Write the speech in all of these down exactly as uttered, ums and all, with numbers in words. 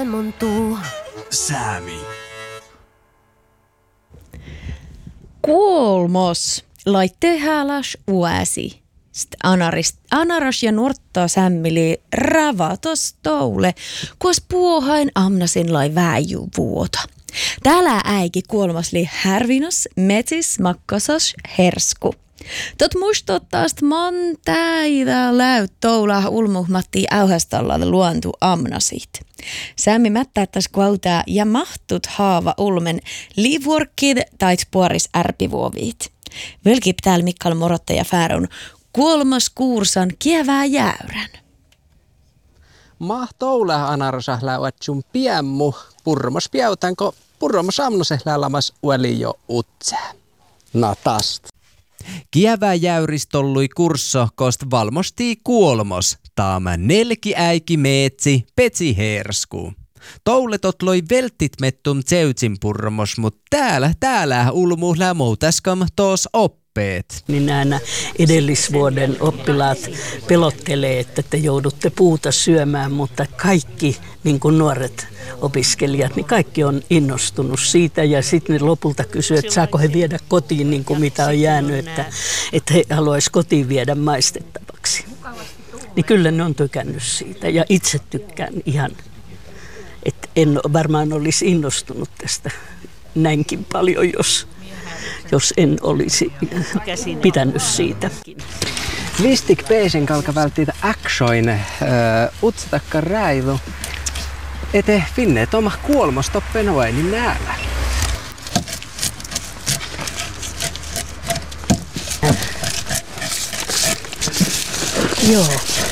mun tuu. Säämi. Kolmos laitte häläs uäsi. Anaras ja nuortta sämmili ravatos toule, kuos puohain amnasin lai väiju vuota. Täällä äiki kolmasli härvinos metsis makkasas hersku. Tot muistuttaa man täitä läyt toula ulmuhmatti auhastalla luontu amnasit. Sämmi mättättäs kuautaa ja mahtut haava ulmen liivuorkid tait puoris ärpivuovit. Völkip täällä Mikkal Morotta ja Färun kolmas kuursan kievää jäyrän. Mahtoula anarosa läuatsum piemmu purmos piautanko purmos amnose lälamas ueli jo utsää. Natast. Kievää jäyristollui kursso kost valmostii kuolmos, taama nelki äiki meetsi, petsi hersku. Touletot loi veltit mettum tseutsin purmos, mut täällä, täällä ulmu lämoutäskam tos oppeet. Niin nämä edellisvuoden oppilaat pelottelee, että te joudutte puuta syömään, mutta kaikki niin kuin nuoret opiskelijat, niin kaikki on innostunut siitä ja sitten ne lopulta kysyy, että saako he viedä kotiin niin kuin mitä on jäänyt, että, että he haluaisi kotiin viedä maistettavaksi. Niin kyllä ne on tykännyt siitä ja itse tykkään ihan, että en varmaan olisi innostunut tästä näinkin paljon, jos, jos en olisi pitänyt siitä. Vistik peisen kalka välttiitä aksoin äh, utsatakka räilu. Ete finneet oma kuolmostoppen vainin näällä. Joo.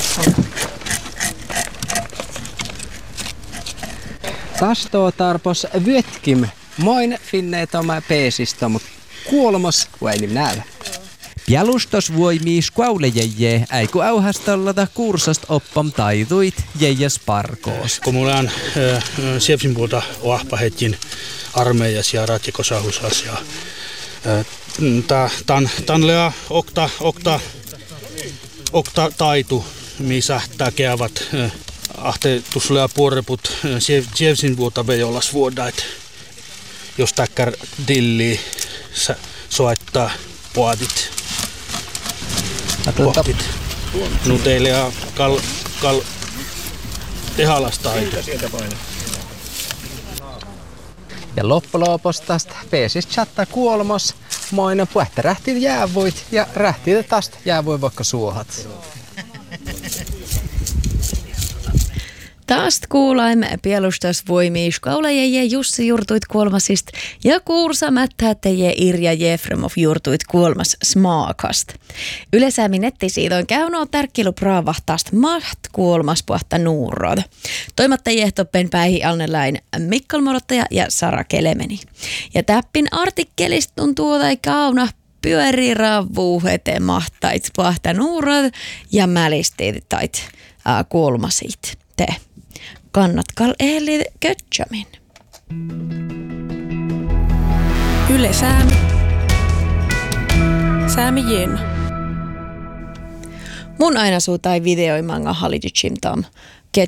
Tastoo tarpos vyötkim. Moin finneet oma peesistä, mut kuolmos vainin näällä. Jalustos voimii skuaulejeje, äiku auhastallata kursast oppam taiduit jeijas parkoos. Kun mulla on äh, siepsin puolta oahpahetjin armeijas ja ratjakosahusas ja äh, tan lea okta, okta, okta taitu, missä täkeävät äh, ahte tuslea puoreput äh, siepsin puolta vejolas vuoda, että jos täkkär dilli soittaa puotit. Pohtit. Nuteille ja kal, kal, tehalasta aika. Ja loppulopuksi tästä peesis chatta kuolmos. Moina puhta rähtit jäävuit ja rähtit tästä jäävui vaikka suohat. Taast kuulaim pielustasvoimii skaulajeje Jussi jurtuit kolmasist ja kuursa mättähättäje Irja Jefremov jurtuit kolmas smaakast. Yleisäämin nettisiidoin käynoo tärkkilu praavahtaast maht kolmas puhta nuurod. Toimattajehtoppen päihi Alneläin Mikkal Morottaja ja Sara Kelemeni. Ja täppin artikkelistun tuotai kauna pyöri ravuu eteen mahtait puhta nuurod ja mälisteet tait äh, kolmasit. Te. Kannatkal ehli kötsämin. Yle Säämi. Säämi jen. Mun aina suutai videoimanga hallitjim tam